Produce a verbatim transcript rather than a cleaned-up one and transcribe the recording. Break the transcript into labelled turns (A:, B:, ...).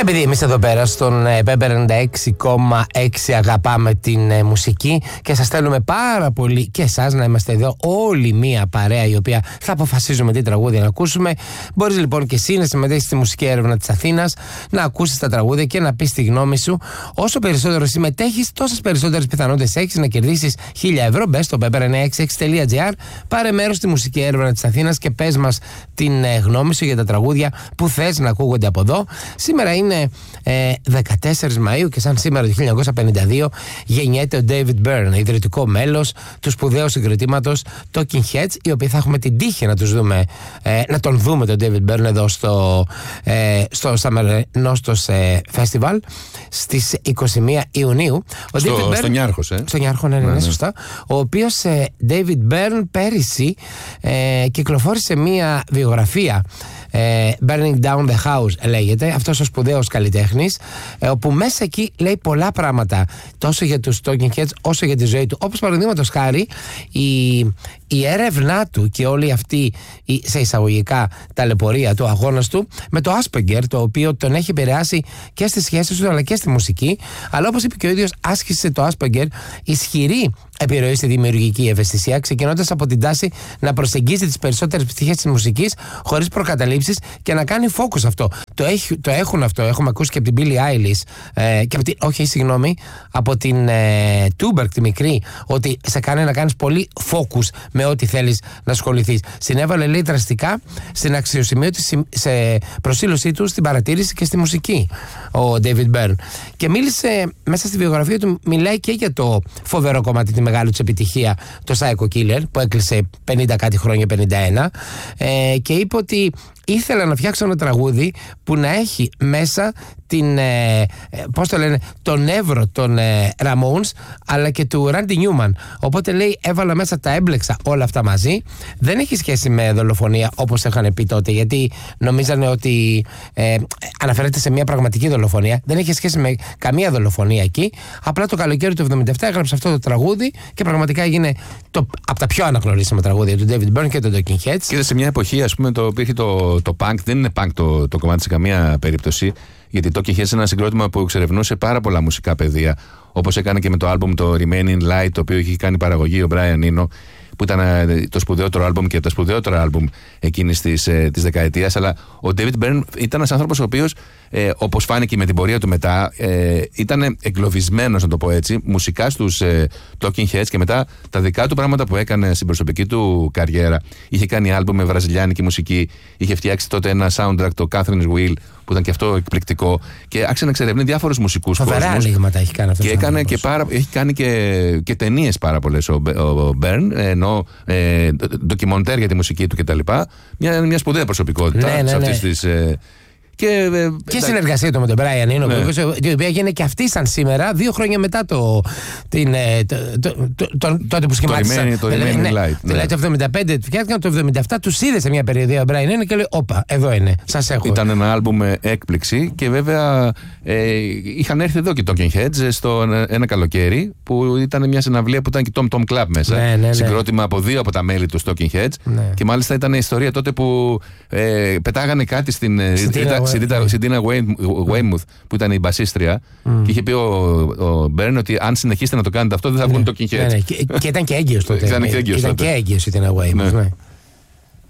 A: Επειδή εμείς εδώ πέρα στον Pep ενενήντα έξι κόμμα έξι αγαπάμε την ε, μουσική και σας θέλουμε πάρα πολύ και εσάς να είμαστε εδώ όλοι μία παρέα η οποία θα αποφασίζουμε τι τραγούδια να ακούσουμε. Μπορείς λοιπόν και εσύ να συμμετέχεις στη μουσική έρευνα της Αθήνας, να ακούσεις τα τραγούδια και να πεις τη γνώμη σου. Όσο περισσότερο συμμετέχεις, τόσες περισσότερες πιθανότητες έχεις να κερδίσεις χίλια ευρώ. Μπες στο pep εννιακόσια εξήντα έξι τελεία τζι άρ, πάρε μέρος στη μουσική έρευνα της Αθήνας και πες μας την ε, γνώμη σου για τα τραγούδια που θες να ακούγονται από εδώ. Σήμερα είναι ε, δεκατέσσερις Μαΐου και σαν σήμερα το χίλια εννιακόσια πενήντα δύο γεννιέται ο David Byrne, ιδρυτικό μέλος του σπουδαίου συγκροτήματος Talking Heads, οι οποίοι θα έχουμε την τύχη να, τους δούμε, ε, να τον δούμε τον David Byrne εδώ στο, ε, στο Summer Nostos ε, Festival στις είκοσι μία Ιουνίου. Ο
B: στο,
A: David Byrne,
B: στο Νιάρχος, ε.
A: στο Νιάρχο, ναι, ναι, ναι, ναι, σωστά. Ο οποίος ε, David Byrne πέρυσι ε, κυκλοφόρησε μία βιογραφία, ε, Burning Down the House λέγεται, αυτός ο σπουδαίος καλλιτέχνης, ε, όπου μέσα εκεί λέει πολλά πράγματα τόσο για τους Talking Heads όσο για τη ζωή του, όπως παραδείγματος χάρη η, η έρευνά του και όλη αυτή η, σε εισαγωγικά ταλαιπωρία του, αγώνας του με το Asperger, το οποίο τον έχει επηρεάσει και στις σχέσεις του αλλά και στη μουσική, αλλά όπως είπε και ο ίδιος άσκησε το Asperger ισχυρή επιρροή στη δημιουργική ευαισθησία, ξεκινώντας από την τάση να προσεγγίζει τις περισσότερες πτυχές της μουσικής χωρίς προκαταλήψεις και να κάνει focus αυτό. Το, έχει, το έχουν αυτό, έχουμε ακούσει και από την Billie Eilish, ε, και από την, όχι, συγγνώμη, από την ε, Tuberk τη μικρή, ότι σε κάνει να κάνεις πολύ focus με ό,τι θέλεις να ασχοληθείς. Συνέβαλε, λέει, δραστικά στην αξιοσημείωτη σε προσήλωσή του στην παρατήρηση και στη μουσική ο David Byrne. Και μίλησε μέσα στη βιογραφία του, μιλάει και για το φοβερό κομμάτι, τη μεγάλη του επιτυχία, το Psycho Killer, που έκλεισε πενήντα κάτι χρόνια, πενήντα ένα, ε, και είπε ότι ήθελα να φτιάξω ένα τραγούδι που να έχει μέσα την, ε, πώς το λένε, τον εύρο των ε, Ramones αλλά και του Randy Newman. Οπότε, λέει, έβαλα μέσα, τα έμπλεξα όλα αυτά μαζί. Δεν έχει σχέση με δολοφονία όπως είχαν πει τότε, γιατί νομίζανε ότι ε, αναφέρεται σε μια πραγματική δολοφονία. Δεν έχει σχέση με καμία δολοφονία εκεί. Απλά το καλοκαίρι του εβδομήντα επτά έγραψε αυτό το τραγούδι και πραγματικά έγινε το, από τα πιο αναγνωρίσιμα τραγούδια του David Byrne και του Talking Heads.
B: Και σε μια εποχή, ας πούμε, το υπήρχε το, το punk, δεν είναι punk το, το κομμάτι σε καμία περίπτωση, γιατί το Talking Heads είναι ένα συγκρότημα που εξερευνούσε πάρα πολλά μουσικά πεδία, όπως έκανε και με το άλμπουμ το Remaining Light, το οποίο είχε κάνει παραγωγή ο Brian Eno, που ήταν το σπουδαιότερο άλμπουμ και από τα σπουδαιότερα άλμπουμ εκείνης της, ε, της δεκαετίας. Αλλά ο David Byrne ήταν ένας άνθρωπος ο οποίος, ε, όπως φάνηκε με την πορεία του μετά, ε, ήταν εγκλωβισμένος, να το πω έτσι, μουσικά στους ε, Talking Heads, και μετά τα δικά του πράγματα που έκανε στην προσωπική του καριέρα. Είχε κάνει άλμπουμ με βραζιλιάνικη μουσική, είχε φτιάξει τότε ένα soundtrack, το Catherine's Wheel, που ήταν και αυτό εκπληκτικό, και άρχισε να εξερευνεί διάφορους μουσικούς κόσμους.
A: Φοβερά ανοίγματα έχει κάνει αυτό.
B: Και έκανε και πάρα, έχει κάνει και, και ταινίες πάρα πολλές ο, ο Byrne, ενώ ε, ντοκιμοντέρ για τη μουσική του κτλ. Μια, μια σπουδαία προσωπικότητα, ναι, ναι, σε αυτές, ναι, τις. Ε, Και,
A: και η συνεργασία του με τον Brian Eno, ναι, η οποία έγινε και αυτή σαν σήμερα, δύο χρόνια μετά το, την, το, το, το, το, τότε που σχημάτισαν.
B: Το Remaining
A: ναι,
B: Light.
A: Δηλαδή το εβδομήντα πέντε φτιάχτηκαν, το εβδομήντα επτά τους είδε σε μια περιοδία ο Brian Eno και λέει: όπα, εδώ είναι, σας έχω.
B: Ήταν ένα άλμπουμ έκπληξη και βέβαια ε, είχαν έρθει εδώ και Talking Heads στο ένα καλοκαίρι, που ήταν μια συναυλία που ήταν και Tom Tom Club μέσα. Ναι, ναι, ναι. Συγκρότημα από δύο από τα μέλη του Talking Heads. Ναι. Και μάλιστα ήταν η ιστορία τότε που ε, πετάγανε κάτι στην. Σιντίνα Weymouth, που ήταν η μπασίστρια, mm. και είχε πει ο, ο Byrne ότι αν συνεχίσετε να το κάνετε αυτό δεν θα βγουν το Talking Heads.
A: Ναι, ναι. Και, και ήταν και έγκυος τότε.
B: Ήταν και έγκυος
A: η Σιντίνα Weymouth. Ναι.